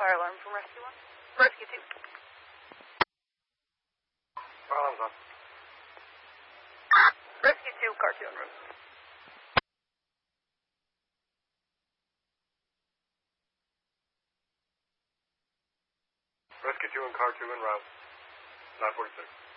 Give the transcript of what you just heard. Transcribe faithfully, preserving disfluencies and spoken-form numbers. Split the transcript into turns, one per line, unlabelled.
Fire alarm from Rescue one. Rescue two.
Fire alarm's on.
Rescue two, car two en route.
Rescue two and car two en route. nine forty-six.